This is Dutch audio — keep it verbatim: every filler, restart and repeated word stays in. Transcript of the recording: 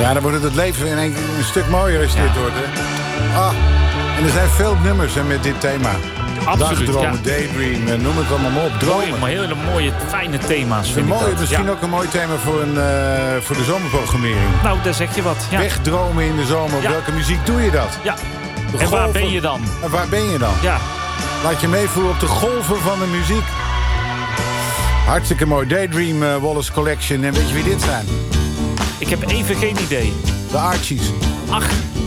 Ja, dan wordt het, het leven in een, een stuk mooier als je ja. dit hoort. Hè? Ah, en er zijn veel nummers hè, met dit thema. Absoluut, Dagdromen, ja. daydream, noem het allemaal maar op. Dromen. Mooie, maar hele mooie, fijne thema's vind mooie, ik dat. Misschien ja. ook een mooi thema voor, een, uh, voor de zomerprogrammering. Nou, daar zeg je wat. Ja. Wegdromen in de zomer. Op ja. welke muziek doe je dat? Ja. De en golven. waar ben je dan? En waar ben je dan? Ja. Laat je meevoeren op de golven van de muziek. Hartstikke mooi. Daydream uh, Wallace Collection. En weet je wie dit zijn? Ik heb even geen idee. De Archies. Ach.